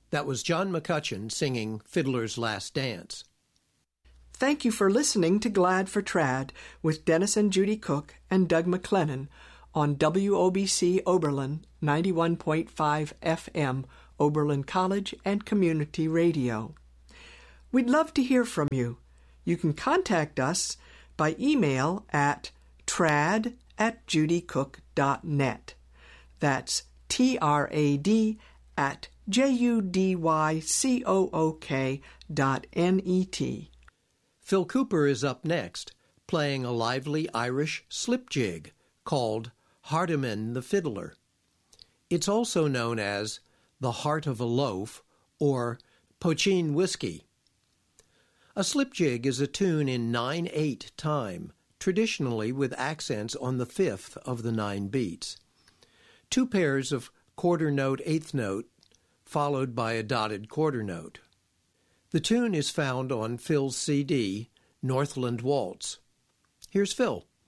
That was John McCutcheon singing Fiddler's Last Dance. Thank you for listening to Glad for Trad with Dennis and Judy Cook and Doug McLennan on WOBC Oberlin 91.5 FM, Oberlin College and Community Radio. We'd love to hear from you. You can contact us by email at trad@judycook.net. That's trad@judycook.net. Phil Cooper is up next, playing a lively Irish slip jig called Hardiman the Fiddler. It's also known as The Heart of a Loaf or Pochine Whiskey. A slip jig is a tune in 9/8 time, traditionally with accents on the fifth of the 9 beats. 2 pairs of quarter note, eighth note, followed by a dotted quarter note. The tune is found on Phil's CD, Northland Waltz. Here's Phil.